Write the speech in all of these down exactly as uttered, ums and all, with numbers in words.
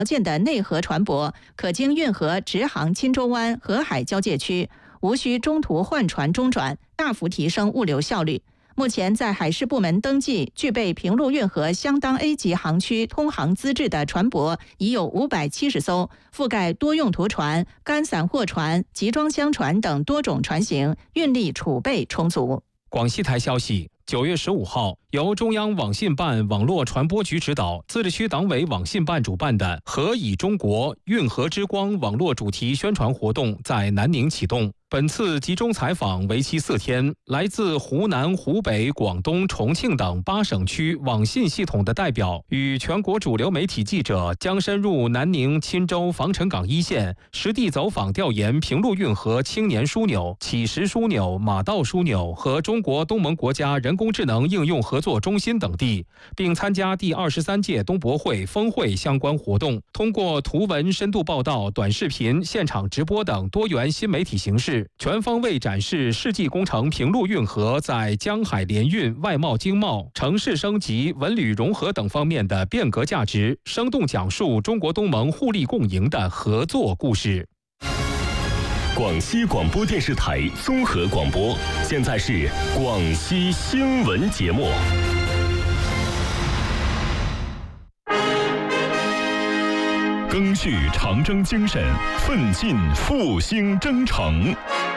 件的内河船舶，可经运河直航钦州湾河海交界区，无需中途换船中转，大幅提升物流效率。目前在海事部门登记具备平陆运河相当 A 级航区通航资质的船舶已有五百七十艘，覆盖多用途船、干散货船、集装箱船等多种船型，运力储备充足。 广西台消息，九月十五号，由中央网信办网络传播局指导，自治区党委网信办主办的"河以中国，运河之光"网络主题宣传活动在南宁启动。本次集中采访为期四天，来自湖南、湖北、广东、重庆等八省区网信系统的代表与全国主流媒体记者将深入南宁、钦州、防尘港一线，实地走访调研平陆运河青年枢纽、启石枢纽、马道枢纽和中国东盟国家人工智能应用合作中心等地，并参加第二十三届东博会峰会相关活动，通过图文深度报道、短视频、现场直播等多元新媒体形式，全方位展示世纪工程平陆运河在江海联运、外贸经贸、城市升级、文旅融合等方面的变革价值，生动讲述中国东盟互利共赢的合作故事。 广西广播电视台综合广播，现在是广西新闻节目。赓续长征精神，奋进复兴征程。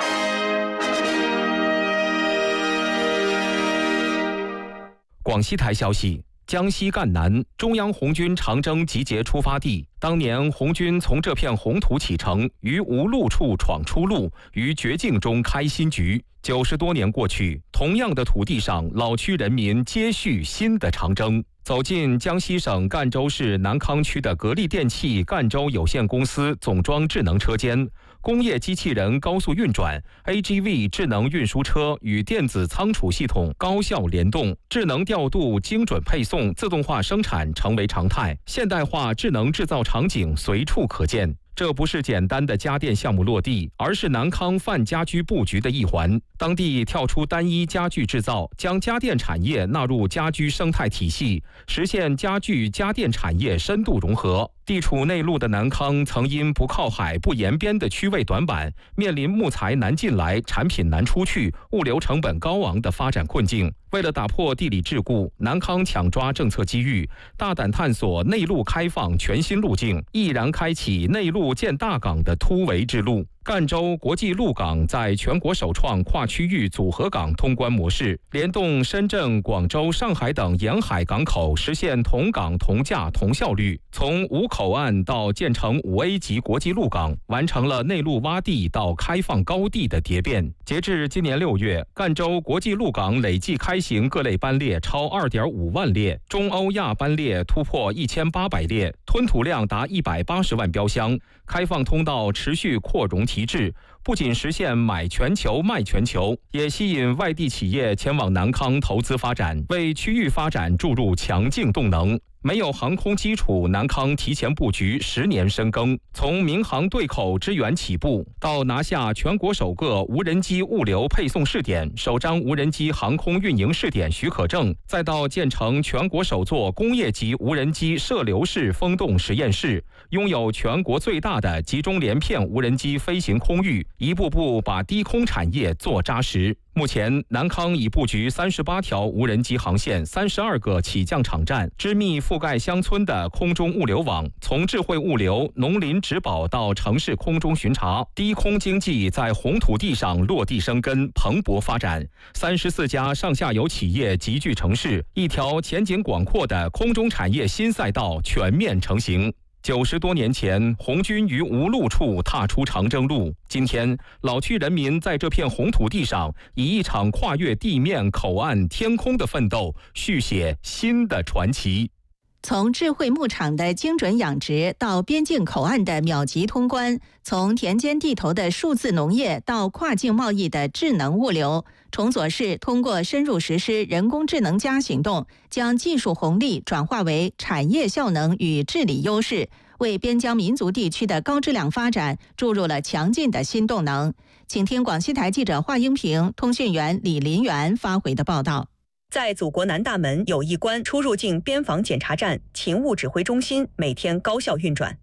广西台消息，江西赣南中央红军长征集结出发地，当年红军从这片红土启程，于无路处闯出路，于绝境中开新局。九十多年过去，同样的土地上，老区人民接续新的长征。走进江西省赣州市南康区的格力电器赣州有限公司总装智能车间，工业机器人高速运转 ，A G V 智能运输车与电子仓储系统高效联动，智能调度、精准配送、自动化生产成为常态，现代化智能制造场景随处可见。这不是简单的家电项目落地，而是南康泛家居布局的一环。当地跳出单一家具制造，将家电产业纳入家居生态体系，实现家具家电产业深度融合。地处内陆的南康，曾因不靠海、不沿边的区位短板，面临木材难进来、产品难出去、物流成本高昂的发展困境。为了打破地理桎梏，南康抢抓政策机遇，大胆探索内陆开放全新路径，毅然开启内陆建大港的突围之路。赣州国际陆港在全国首创跨区域组合港通关模式，联动深圳、广州、上海等沿海港口，实现同港同价同效率。从无口岸到建成五 A 级国际陆港，完成了内陆洼地到开放高地的蝶变。截至今年六月，赣州国际陆港累计开行各类班列超 二点五万列，中欧亚班列突破一千八百列，吞吐量达一百八十万标箱。开放通道持续扩容提质，不仅实现买全球卖全球，也吸引外地企业前往南康投资发展，为区域发展注入强劲动能。没有航空基础，南康提前布局十年深耕，从民航对口支援起步，到拿下全国首个无人机物流配送试点、首张无人机航空运营试点许可证，再到建成全国首座工业级无人机射流式风洞实验室，拥有全国最大的集中连片无人机飞行空域，一步步把低空产业做扎实。目前，南康已布局三十八条无人机航线、三十二个起降场站，织密覆盖乡村的空中物流网，从智慧物流、农林植保到城市空中巡查，低空经济在红土地上落地生根、蓬勃发展。三十四家上下游企业集聚城市，一条前景广阔的空中产业新赛道全面成型。九十多年前，红军于无路处踏出长征路。今天，老区人民在这片红土地上，以一场跨越地面、口岸、天空的奋斗，续写新的传奇。 从智慧牧场的精准养殖到边境口岸的秒级通关，从田间地头的数字农业到跨境贸易的智能物流，崇左市通过深入实施人工智能加行动，将技术红利转化为产业效能与治理优势，为边疆民族地区的高质量发展注入了强劲的新动能。请听广西台记者华英平、通讯员李林元发回的报道。 在祖国南大门友谊关出入境边防检查站勤务指挥中心每天高效运转。